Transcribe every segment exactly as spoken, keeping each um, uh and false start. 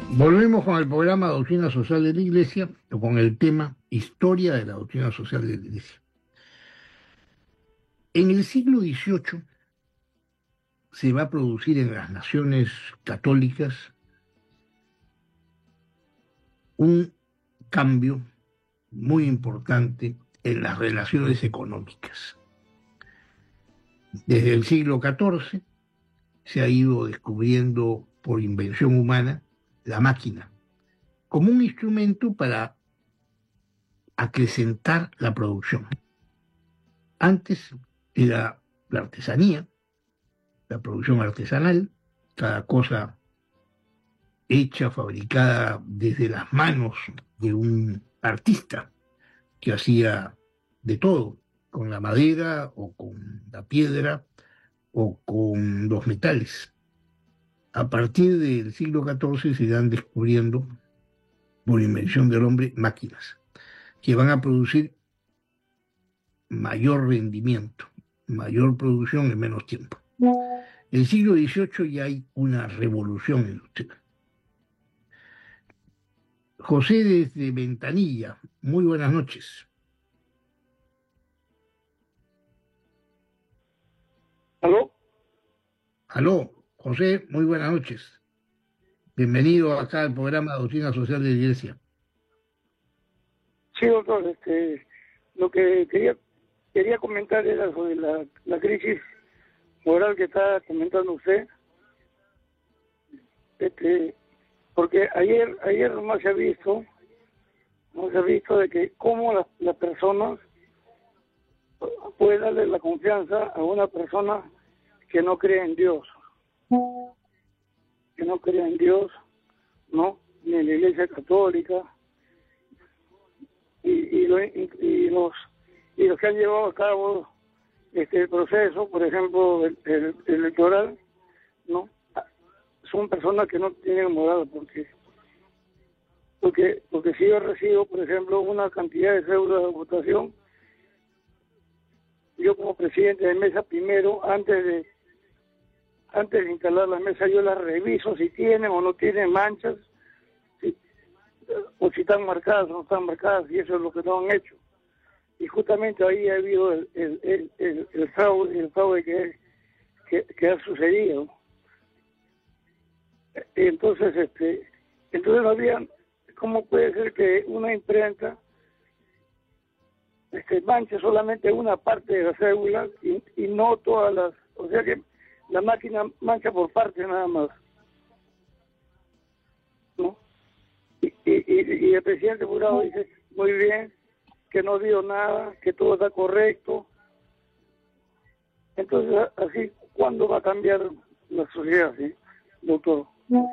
Volvemos con el programa Doctrina Social de la Iglesia, con el tema Historia de la Doctrina Social de la Iglesia. En el siglo dieciocho se va a producir en las naciones católicas un cambio muy importante en las relaciones económicas. Desde el siglo catorce se ha ido descubriendo por invención humana la máquina como un instrumento para acrecentar la producción. Antes era la artesanía, la producción artesanal, cada cosa hecha, fabricada desde las manos de un artista que hacía de todo, con la madera o con la piedra o con los metales. A partir del siglo catorce se van descubriendo, por invención del hombre, máquinas que van a producir mayor rendimiento, mayor producción en menos tiempo. En el siglo dieciocho ya hay una revolución industrial. José desde Ventanilla, muy buenas noches. ¿Aló? Aló, José, muy buenas noches. Bienvenido acá al programa Doctrina Social de la Iglesia. Sí, doctor, este, lo que quería quería comentar era sobre la, la crisis moral que está comentando usted. Este, porque ayer ayer nomás se ha visto, no se ha visto de que cómo las la personas pueden darle la confianza a una persona que no cree en Dios, que no cree en Dios, ¿no? Ni en la Iglesia Católica. Y, y, lo, y, y los y los que han llevado a cabo este proceso, por ejemplo el, el, el electoral, no son personas que no tienen moral, porque porque porque si yo recibo, por ejemplo, una cantidad de cédulas de votación, yo como presidente de mesa primero, antes de antes de instalar la mesa, yo las reviso si tienen o no tienen manchas, si, o si están marcadas o no están marcadas, y eso es lo que no han hecho. Y justamente ahí ha habido el, el, el, el, el fraude, el fraude que, que, que ha sucedido. Entonces, este, entonces no había, ¿cómo puede ser que una imprenta este, manche solamente una parte de las cédulas y, y no todas las, o sea que la máquina mancha por parte nada más, ¿no? Y, y, y, y el presidente jurado dice, muy bien, que no dio nada, que todo está correcto. Entonces, así, ¿cuándo va a cambiar la sociedad, sí, doctor?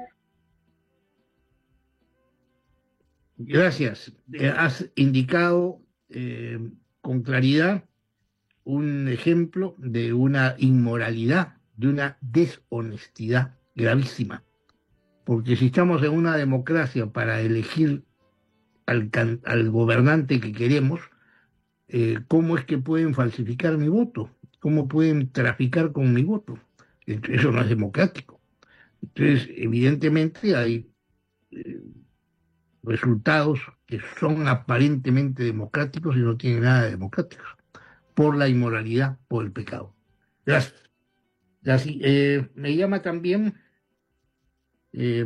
Gracias. Eh, has indicado eh, con claridad un ejemplo de una inmoralidad, de una deshonestidad gravísima. Porque si estamos en una democracia para elegir al, can, al gobernante que queremos, eh, ¿cómo es que pueden falsificar mi voto? ¿Cómo pueden traficar con mi voto? Eso no es democrático. Entonces, evidentemente hay eh, resultados que son aparentemente democráticos y no tienen nada de democráticos, por la inmoralidad, por el pecado. Gracias. Gracias. Eh, me llama también, eh,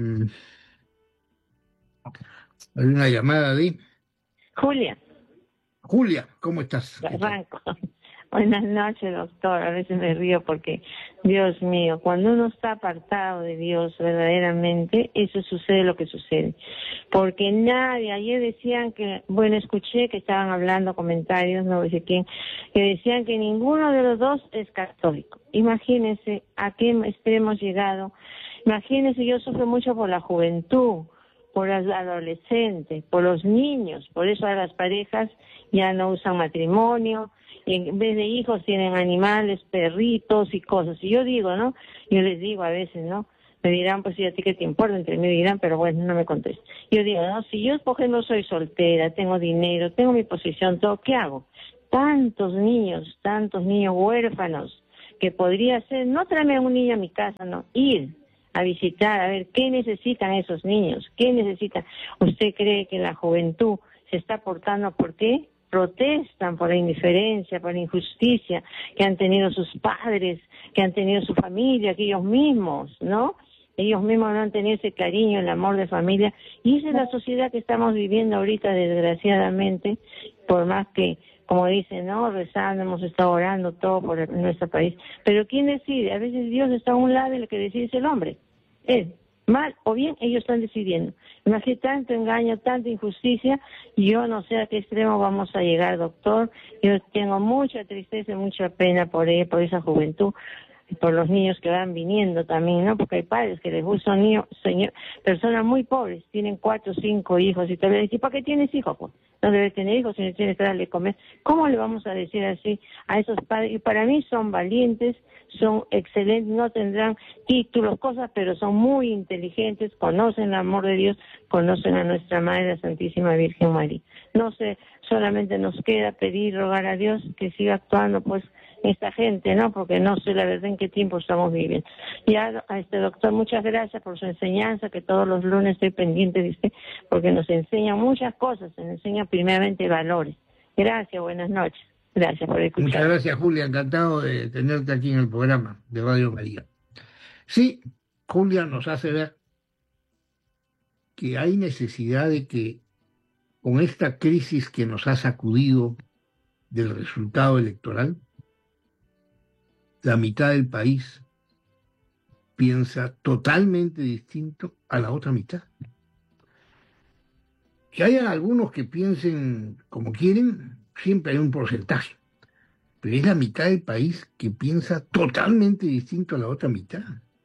hay una llamada de Julia. Julia, ¿cómo estás? Arranco. Buenas noches, doctor. A veces me río porque, Dios mío, cuando uno está apartado de Dios verdaderamente, eso sucede lo que sucede. Porque nadie, ayer decían que, bueno, escuché que estaban hablando comentarios, no sé quién, que decían que ninguno de los dos es católico. Imagínense a qué hemos llegado. Imagínense, yo sufro mucho por la juventud, por los adolescentes, por los niños. Por eso a las parejas ya no usan matrimonio, y en vez de hijos tienen animales, perritos y cosas. Y yo digo, ¿no? Yo les digo a veces, ¿no? Me dirán, pues, ¿y a ti qué te importa? Entre mí dirán, pero bueno, no me contestes. Yo digo, no, si yo, por ejemplo, soy soltera, tengo dinero, tengo mi posición, todo, ¿qué hago? Tantos niños, tantos niños huérfanos, que podría ser, no traerme a un niño a mi casa, no, ir a visitar, a ver qué necesitan esos niños, qué necesitan. ¿Usted cree que la juventud se está portando por qué? Protestan por la indiferencia, por la injusticia que han tenido sus padres, que han tenido su familia, que ellos mismos, ¿no? Ellos mismos no han tenido ese cariño, el amor de familia. Y esa es la sociedad que estamos viviendo ahorita, desgraciadamente, por más que, como dicen, ¿no? Rezando, hemos estado orando todo por el, nuestro país. Pero ¿quién decide? A veces Dios está a un lado y el que decide es el hombre. Él. Mal o bien, ellos están decidiendo. Imagínate tanto engaño, tanta injusticia, y yo no sé a qué extremo vamos a llegar, doctor. Yo tengo mucha tristeza y mucha pena por ella, por esa juventud, por los niños que van viniendo también, ¿no? Porque hay padres que les gustan niños, señor, personas muy pobres, tienen cuatro o cinco hijos, y te le dicen, ¿para qué tienes hijos? Pues no debes tener hijos si no tienes que darle comer. ¿Cómo le vamos a decir así a esos padres? Y para mí son valientes, son excelentes, no tendrán títulos, cosas, pero son muy inteligentes, conocen el amor de Dios, conocen a nuestra Madre, la Santísima Virgen María. No sé, solamente nos queda pedir, rogar a Dios que siga actuando, pues, esta gente, ¿no? Porque no sé la verdad en qué tiempo estamos viviendo. Ya, a este doctor, muchas gracias por su enseñanza, que todos los lunes estoy pendiente de usted, porque nos enseña muchas cosas, nos enseña primeramente valores. Gracias, buenas noches. Gracias por escuchar. Muchas gracias, Julia, encantado de tenerte aquí en el programa de Radio María. Sí, Julia nos hace ver que hay necesidad de que con esta crisis que nos ha sacudido del resultado electoral, la mitad del país piensa totalmente distinto a la otra mitad. Que hayan algunos que piensen como quieren, siempre hay un porcentaje, pero es la mitad del país que piensa totalmente distinto a la otra mitad.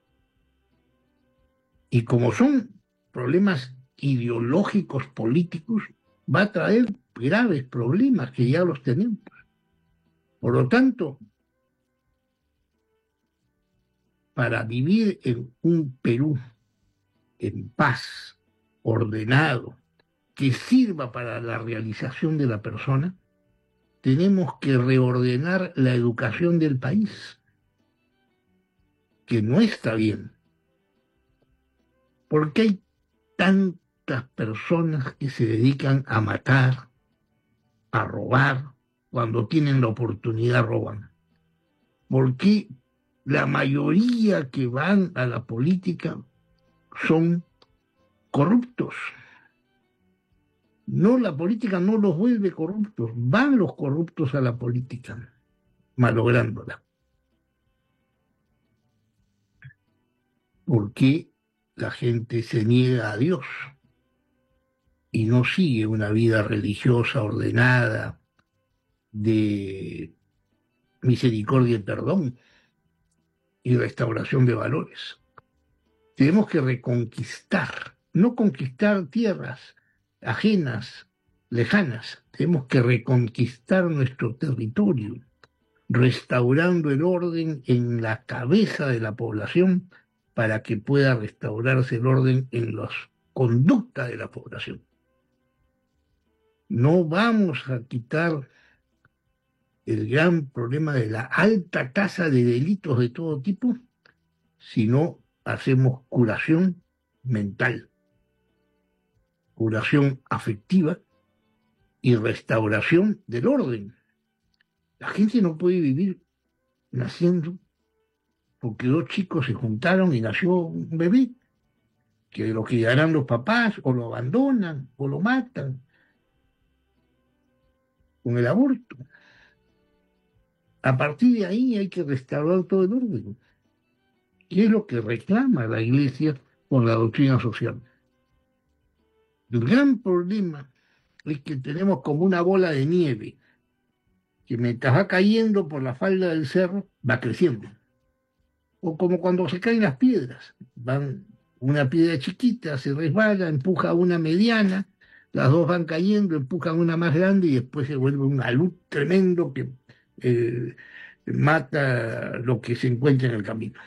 Y como son problemas ideológicos, políticos, va a traer graves problemas que ya los tenemos. Por lo tanto, para vivir en un Perú en paz, ordenado, que sirva para la realización de la persona, tenemos que reordenar la educación del país, que no está bien. ¿Por qué hay tantas personas que se dedican a matar, a robar, cuando tienen la oportunidad roban? ¿Por qué la mayoría que van a la política son corruptos? No, la política no los vuelve corruptos, van los corruptos a la política, malográndola. ¿Por qué la gente se niega a Dios y no sigue una vida religiosa ordenada de misericordia y perdón y restauración de valores? Tenemos que reconquistar, no conquistar tierras ajenas, lejanas. Tenemos que reconquistar nuestro territorio, restaurando el orden en la cabeza de la población para que pueda restaurarse el orden en las conductas de la población. No vamos a quitar el gran problema de la alta tasa de delitos de todo tipo si no hacemos curación mental, curación afectiva y restauración del orden. La gente no puede vivir naciendo porque dos chicos se juntaron y nació un bebé, que lo criarán los papás o lo abandonan o lo matan con el aborto. A partir de ahí hay que restaurar todo el orden, que es lo que reclama la Iglesia con la doctrina social. El gran problema es que tenemos como una bola de nieve que mientras va cayendo por la falda del cerro va creciendo. O como cuando se caen las piedras, van una piedra chiquita, se resbala, empuja una mediana, las dos van cayendo, empujan una más grande y después se vuelve un alud tremendo que eh, mata lo que se encuentra en el camino.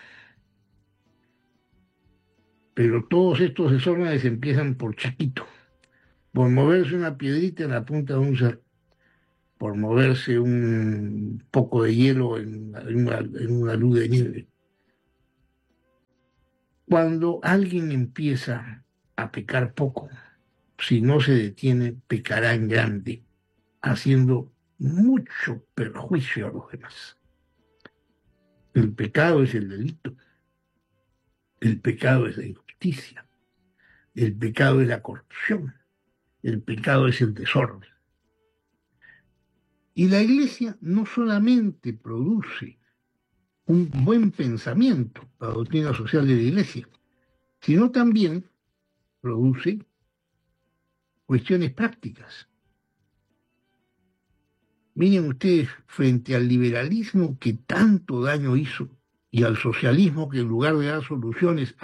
Pero todos estos desórdenes empiezan por chiquito, por moverse una piedrita en la punta de un cerro, por moverse un poco de hielo en una, en una luz de nieve. Cuando alguien empieza a pecar poco, si no se detiene, pecará en grande, haciendo mucho perjuicio a los demás. El pecado es el delito, el pecado es la injusticia, el pecado es la corrupción, el pecado es el desorden. Y la Iglesia no solamente produce un buen pensamiento, la doctrina social de la Iglesia, sino también produce cuestiones prácticas. Miren ustedes, frente al liberalismo que tanto daño hizo y al socialismo que en lugar de dar soluciones